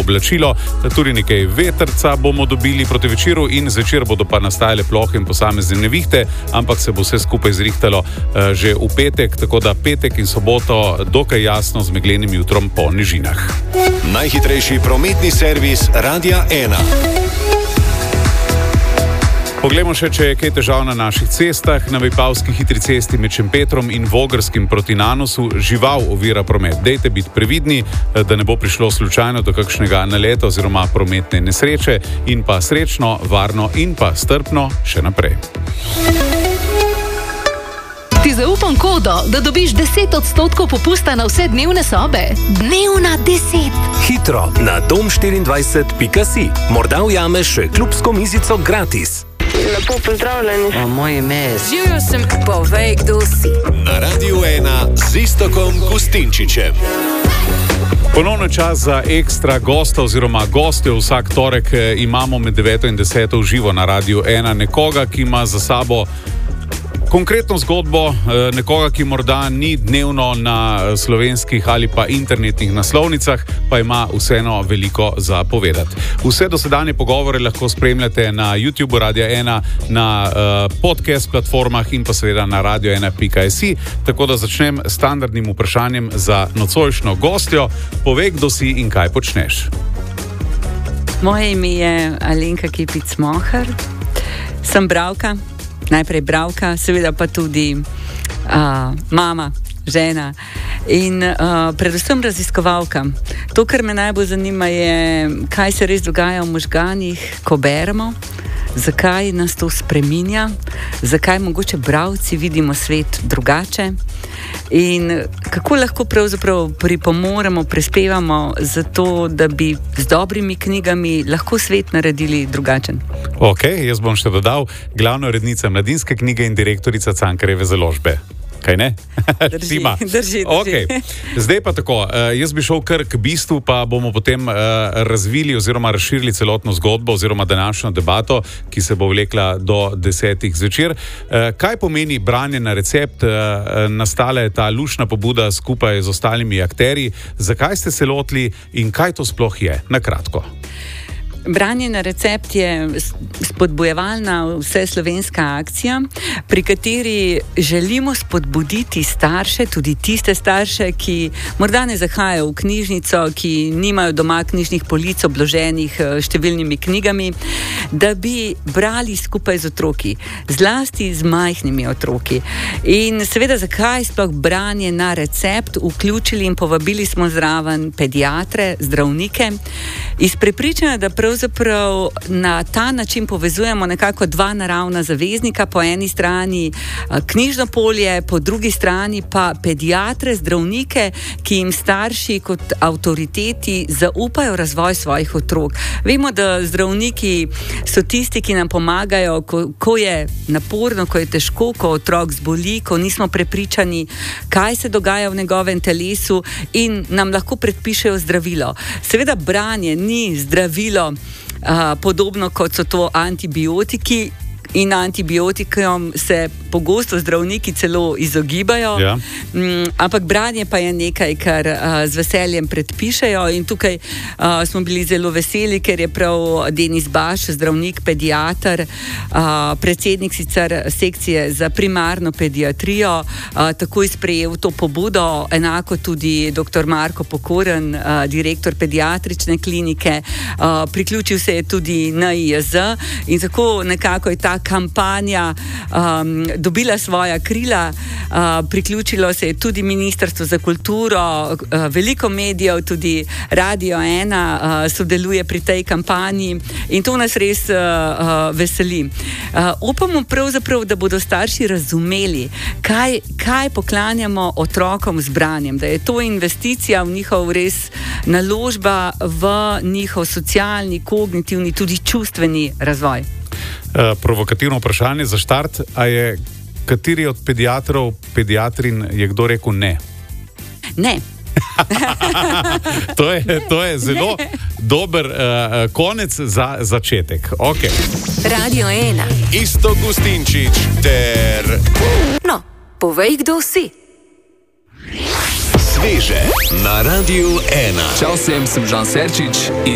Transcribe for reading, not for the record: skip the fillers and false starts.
oblačilo, tudi nekaj vetrca bomo dobili proti večeru in zvečer bodo pa nastajale plohe in posamezne nevihte, ampak se bo vse skupaj zrihtalo že v petek, tako da petek in soboto dokaj jasno z meglenim jutrom po nižinah. Najhitrejši prometni servis Radia 1. Poglejmo še, če je kaj težav na naših cestah. Na Vipavski hitri cesti med Šempetrom in Vogrskim proti Nanosu žival ovira promet. Dejte biti previdni, da ne bo prišlo slučajno do kakšnega naleta oziroma prometne nesreče in pa srečno, varno in pa strpno še naprej. Ti zaupam kodo, da dobiš 10% popusta na vse dnevne sobe. Dnevna 10. Hitro na dom24.si. Morda ujameš še klubsko mizico gratis. Lepo pozdravljeni. Moje ime je... Živjo sem, povej, kdo si. Na Radiu 1 z Iztokom Gustinčičem. Ponovno čas za ekstra gosta oziroma gostjo. Vsak torek imamo med 9 in 10 v živo na Radiu 1 nekoga, ki ima za sabo konkretno zgodbo, nekoga, ki morda ni dnevno na slovenskih ali pa internetnih naslovnicah, pa ima vseeno veliko za povedati. Vse dosedanje pogovore lahko spremljate na YouTubeu Radia 1, na podcast platformah in pa seveda na radio1.si. Tako da začnem s standardnim vprašanjem za nocojšnjo gostjo. Povej, kdo si in kaj počneš. Moje ime je Alenka Kepic-Mohar. Sem bralka. Najprej bralka, seveda pa tudi mama, žena in predvsem raziskovalka. To, kar me najbolj zanima, je, kaj se res dogaja v možganih, ko beremo, zakaj nas to spreminja, zakaj mogoče bralci vidimo svet drugače in kako lahko pravzaprav pripomoremo, prispevamo za to, da bi z dobrimi knjigami lahko svet naredili drugačen. Ok, jaz bom še dodal, glavna urednica Mladinske knjige in direktorica Cankarjeve založbe. Kaj ne? Drži. Okay. Zdaj pa tako, jaz bi šel kar k bistvu, pa bomo potem razvili oziroma razširili celotno zgodbo oziroma današnjo debato, ki se bo vlekla do 10 zvečer. Kaj pomeni branje na recept? Nastala je ta lušna pobuda skupaj z ostalimi akterji. Zakaj ste se lotili in kaj to sploh je? Na kratko. Branje na recept je spodbujevalna vseslovenska akcija, pri kateri želimo spodbuditi starše, tudi tiste starše, ki morda ne zahajajo v knjižnico, ki nimajo doma knjižnih polic obloženih številnimi knjigami, da bi brali skupaj z otroki, zlasti z majhnimi otroki. In seveda, zakaj sploh branje na recept? Vključili in povabili smo zraven pediatre, zdravnike, iz prepričanja, da pravzaprav na ta način povezujemo nekako dva naravna zaveznika, po eni strani knjižno polje, po drugi strani pa pediatre, zdravnike, ki jim starši kot avtoriteti zaupajo razvoj svojih otrok. Vemo, da zdravniki so tisti, ki nam pomagajo, ko je naporno, ko je težko, ko otrok zboli, ko nismo prepričani, kaj se dogaja v njegovem telesu in nam lahko predpišejo zdravilo. Seveda branje ni zdravilo, podobno kot so to antibiotiki, in antibiotikom se pogosto zdravniki celo izogibajo, ja. Ampak branje pa je nekaj, kar z veseljem predpišejo in tukaj smo bili zelo veseli, ker je prav Denis Baš, zdravnik, pediater, predsednik sicer sekcije za primarno pediatrijo, takoj sprejel to pobudo, enako tudi dr. Marko Pokoren, direktor pediatrične klinike, priključil se je tudi NIJZ in tako nekako je ta kampanja dobila svoja krila, priključilo se je tudi Ministrstvo za kulturo, veliko medijev, tudi Radio 1 sodeluje pri tej kampanji in to nas res veseli. Upamo pravzaprav, da bodo starši razumeli, kaj poklanjamo otrokom z branjem, da je to investicija v njihov res naložba v njihov socialni, kognitivni, tudi čustveni razvoj. Provokativno vprašanje za štart, a je kateri od pediatrov, pediatrin je kdo rekel ne? Ne. To je zelo dober konec za začetek. Okay. Radio 1. Iztok Gustinčič ter... No, povej, kdo si. Sveže na Radiu 1. Čau, sem Žan Serčič in